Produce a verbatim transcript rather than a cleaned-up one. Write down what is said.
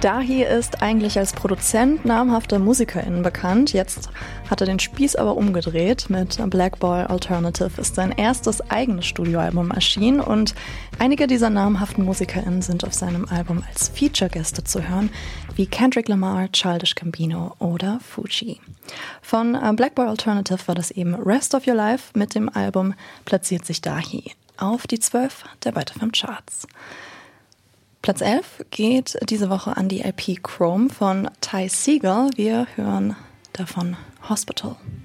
Dahi ist eigentlich als Produzent namhafter MusikerInnen bekannt. Jetzt hat er den Spieß aber umgedreht. Mit Black Boy Alternative ist sein erstes eigenes Studioalbum erschienen und einige dieser namhaften MusikerInnen sind auf seinem Album als Feature-Gäste zu hören, wie Kendrick Lamar, Childish Gambino oder Fuji. Von Black Boy Alternative war das eben Rest of Your Life. Mit dem Album platziert sich Dahi auf die zwölf der Byte F M Charts. Platz elf geht diese Woche an die L P Chrome von Ty Segall. Wir hören davon Hospital.